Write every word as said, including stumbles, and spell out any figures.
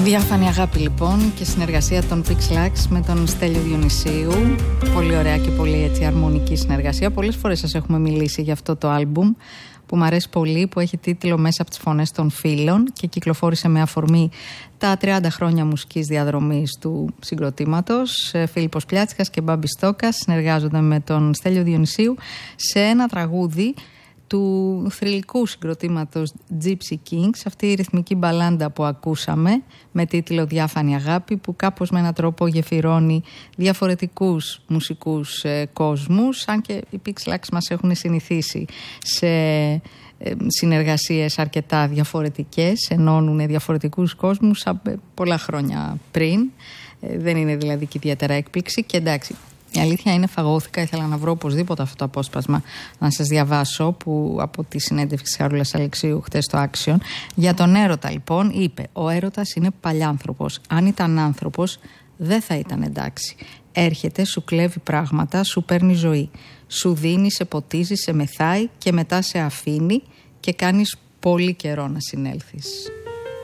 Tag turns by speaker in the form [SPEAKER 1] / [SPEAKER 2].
[SPEAKER 1] Διάφανη αγάπη λοιπόν και συνεργασία των Pixlax με τον Στέλιο Διονυσίου. Πολύ ωραία και πολύ έτσι αρμονική συνεργασία. Πολλές φορές σας έχουμε μιλήσει για αυτό το άλμπουμ που μου αρέσει πολύ, που έχει τίτλο «Μέσα από τις φωνές των φίλων» και κυκλοφόρησε με αφορμή τα τριάντα χρόνια μουσικής διαδρομής του συγκροτήματος. Φίλιππος Πλιάτσικας και Μπάμπης Στόκας συνεργάζονται με τον Στέλιο Διονυσίου σε ένα τραγούδι του θρυλικού συγκροτήματος Gypsy Kings, αυτή η ρυθμική μπαλάντα που ακούσαμε με τίτλο «Διάφανη αγάπη», που κάπως με έναν τρόπο γεφυρώνει διαφορετικούς μουσικούς ε, κόσμους, αν και οι Pixlax μας έχουν συνηθίσει σε ε, συνεργασίες αρκετά διαφορετικές, ενώνουν διαφορετικούς κόσμους από πολλά χρόνια πριν, ε, δεν είναι δηλαδή και ιδιαίτερα έκπληξη. Και εντάξει, η αλήθεια είναι, φαγώθηκα, ήθελα να βρω οπωσδήποτε αυτό το απόσπασμα να σας διαβάσω, που από τη συνέντευξη της Χαρούλας Αλεξίου χτες στο Action. Για τον έρωτα λοιπόν είπε: «Ο έρωτας είναι παλιάνθρωπος. Αν ήταν άνθρωπος δεν θα ήταν εντάξει. Έρχεται, σου κλέβει πράγματα, σου παίρνει ζωή. Σου δίνει, σε ποτίζει, σε μεθάει και μετά σε αφήνει και κάνεις πολύ καιρό να συνέλθεις».